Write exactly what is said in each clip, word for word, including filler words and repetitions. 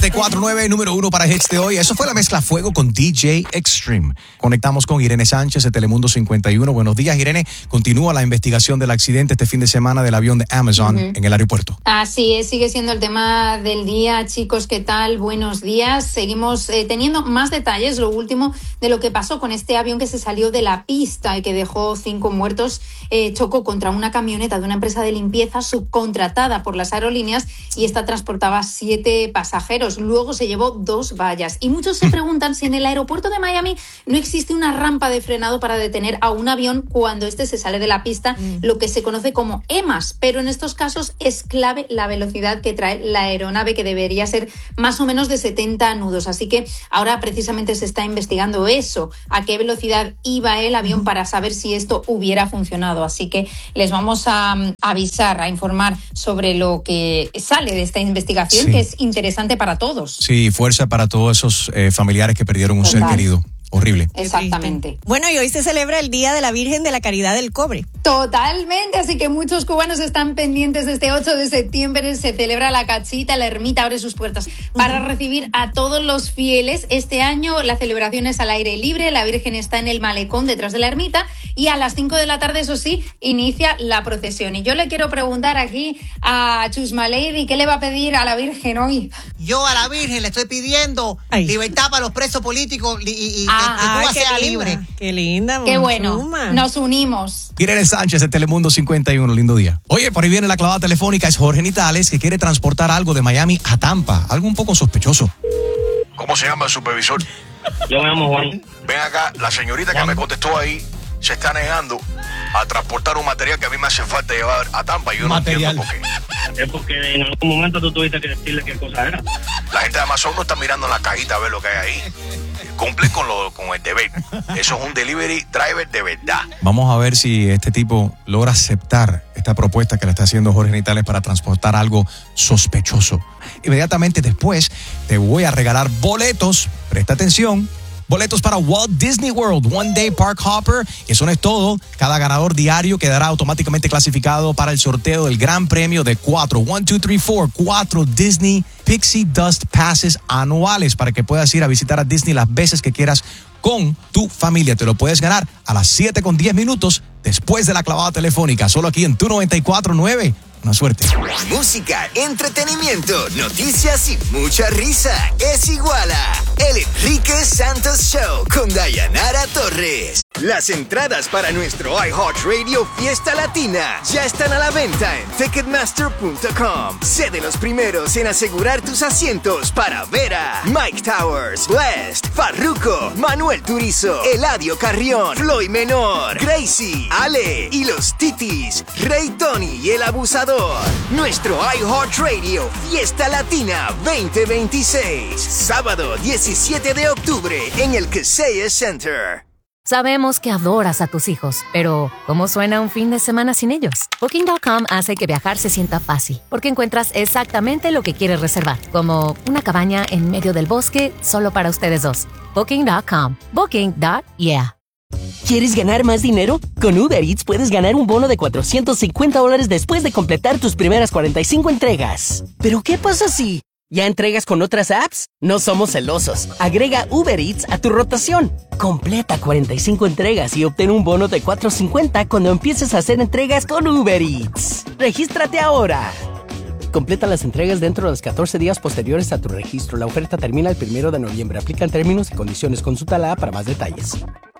noventa y cuatro punto nueve, número uno para hits de hoy. Eso fue la mezcla Fuego con D J Extreme. Conectamos con Irene Sánchez de Telemundo cincuenta y uno. Buenos días, Irene. Continúa la investigación del accidente este fin de semana del avión de Amazon uh-huh. en el aeropuerto. Así es, sigue siendo el tema del día. Chicos, ¿qué tal? Buenos días. Seguimos eh, teniendo más detalles, lo último, de lo que pasó con este avión que se salió de la pista y que dejó cinco muertos. Eh, chocó contra una camioneta de una empresa de limpieza subcontratada por las aerolíneas y esta transportaba siete pasajeros. Luego se llevó dos vallas. Y muchos se preguntan si en el aeropuerto de Miami no existe una rampa de frenado para detener a un avión cuando este se sale de la pista, mm. lo que se conoce como E M A S. Pero en estos casos es clave la velocidad que trae la aeronave, que debería ser más o menos de setenta nudos. Así que ahora precisamente se está investigando eso, a qué velocidad iba el avión para saber si esto hubiera funcionado. Así que les vamos a um, avisar, a informar sobre lo que sale de esta investigación, sí. que es interesante para todos. Sí, fuerza para todos esos eh, familiares que perdieron un Total. ser querido. Horrible. Exactamente. Bueno, y hoy se celebra el Día de la Virgen de la Caridad del Cobre. Totalmente, así que muchos cubanos están pendientes de este ocho de septiembre. Se celebra la cachita, la ermita abre sus puertas para uh-huh. recibir a todos los fieles. Este año la celebración es al aire libre, la Virgen está en el malecón detrás de la ermita y a las cinco de la tarde, eso sí, inicia la procesión. Y yo le quiero preguntar aquí a Chusma Lady, ¿qué le va a pedir a la Virgen hoy? Yo a la Virgen le estoy pidiendo Ay. libertad para los presos políticos y, y ah, que Cuba qué sea linda, libre. Qué linda, Qué bueno, nos unimos. Irene Sánchez de Telemundo cincuenta y uno, lindo día. Oye, por ahí viene la clavada telefónica, es Jorge Nitales, que quiere transportar algo de Miami a Tampa, algo un poco sospechoso. ¿Cómo se llama el supervisor? Yo me llamo Juan. Ven acá, la señorita Juan. que me contestó ahí se está negando a transportar un material que a mí me hace falta llevar a Tampa y yo material. no entiendo por qué. Es porque en algún momento tú tuviste que decirle qué cosa era. La gente de Amazon no está mirando en la cajita a ver lo que hay ahí. Cumple con lo con el deber. Eso es un delivery driver de verdad. Vamos a ver si este tipo logra aceptar esta propuesta que le está haciendo Jorge Nitales para transportar algo sospechoso. Inmediatamente después te voy a regalar boletos. Presta atención. Boletos para Walt Disney World, One Day Park Hopper. Eso no es todo. Cada ganador diario quedará automáticamente clasificado para el sorteo del gran premio de cuatro, one, two, three, four, cuatro Disney Pixie Dust Passes anuales para que puedas ir a visitar a Disney las veces que quieras con tu familia. Te lo puedes ganar a las siete con diez minutos después de la clavada telefónica, solo aquí en tu noventa y cuatro punto nueve. Una suerte. Música, entretenimiento, noticias y mucha risa. Es igual a El Enrique Santos Show con Dayanara Torres. Las entradas para nuestro iHeartRadio Fiesta Latina ya están a la venta en Ticketmaster punto com. Sé de los primeros en asegurar tus asientos para ver a Mike Towers, Blessed, Farruko, Manuel Turizo, Eladio Carrión, Floyd Menor, Gracie, Ale y los Titis, Rey Tony y el Abusador. Nuestro iHeartRadio Fiesta Latina veinte veintiséis, sábado diecisiete de octubre en el Kaseya Center. Sabemos que adoras a tus hijos, pero ¿cómo suena un fin de semana sin ellos? Booking punto com hace que viajar se sienta fácil, porque encuentras exactamente lo que quieres reservar, como una cabaña en medio del bosque solo para ustedes dos. Booking punto com. Booking. Yeah. ¿Quieres ganar más dinero? Con Uber Eats puedes ganar un bono de cuatrocientos cincuenta dólares después de completar tus primeras cuarenta y cinco entregas. ¿Pero qué pasa si ya entregas con otras apps? No somos celosos. Agrega Uber Eats a tu rotación. Completa cuarenta y cinco entregas y obtén un bono de cuatrocientos cincuenta cuando empieces a hacer entregas con Uber Eats. ¡Regístrate ahora! Completa las entregas dentro de los catorce días posteriores a tu registro. La oferta termina el primero de noviembre. Aplican términos y condiciones. Consulta la app para más detalles.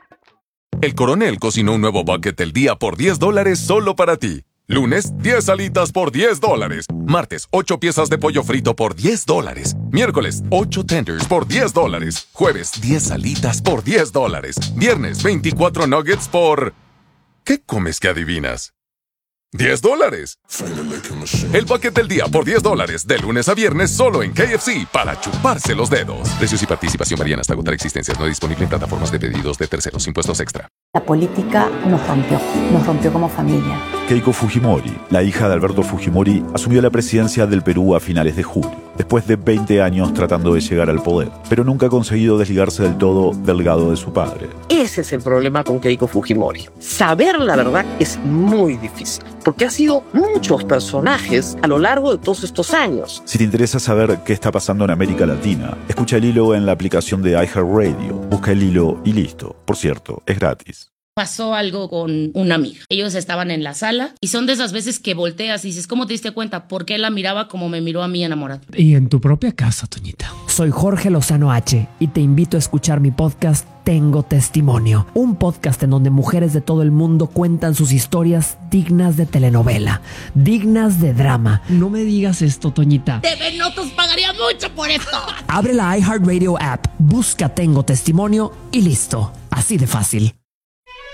El Coronel cocinó un nuevo bucket del día por diez dólares solo para ti. Lunes, diez alitas por diez dólares. Martes, ocho piezas de pollo frito por diez dólares. Miércoles, ocho tenders por diez dólares. Jueves, diez alitas por diez dólares. Viernes, veinticuatro nuggets por... ¿Qué comes que adivinas? ¡diez dólares! El bucket del día por diez dólares, de lunes a viernes solo en K F C para chuparse los dedos. Precios y participación varían hasta agotar existencias. No disponible en plataformas de pedidos de terceros. Impuestos extra. La política nos rompió, nos rompió como familia. Keiko Fujimori, la hija de Alberto Fujimori, asumió la presidencia del Perú a finales de julio, después de veinte años tratando de llegar al poder, pero nunca ha conseguido desligarse del todo del legado de su padre. Ese es el problema con Keiko Fujimori. Saber la verdad es muy difícil, porque ha sido muchos personajes a lo largo de todos estos años. Si te interesa saber qué está pasando en América Latina, escucha El Hilo en la aplicación de iHeartRadio. Busca El Hilo y listo. Por cierto, es gratis. Pasó algo con una amiga. Ellos estaban en la sala y son de esas veces que volteas y dices, ¿cómo te diste cuenta? ¿Por qué la miraba como me miró a mí enamorada? Y en tu propia casa, Toñita. Soy Jorge Lozano H y te invito a escuchar mi podcast Tengo Testimonio, un podcast en donde mujeres de todo el mundo cuentan sus historias dignas de telenovela, dignas de drama. No me digas esto, Toñita. T V Notas pagaría mucho por esto. Abre la iHeartRadio app, busca Tengo Testimonio y listo. Así de fácil.